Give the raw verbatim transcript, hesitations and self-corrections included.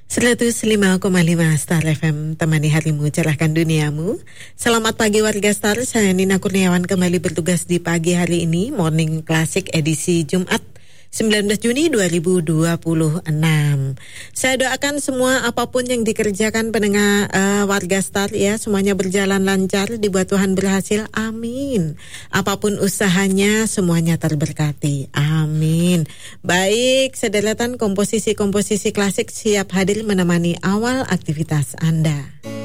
seratus lima koma lima Star F M, temani harimu, cerahkan duniamu. Selamat pagi warga Star, saya Nina Kurniawan kembali bertugas di pagi hari ini, Morning Classic edisi Jumat sembilan belas Juni dua ribu dua puluh enam. Saya doakan semua apapun yang dikerjakan pendengar uh, warga Star ya, semuanya berjalan lancar, dibuat Tuhan berhasil, amin. Apapun usahanya semuanya terberkati, amin. Baik, sederetan komposisi-komposisi klasik siap hadir menemani awal aktivitas Anda.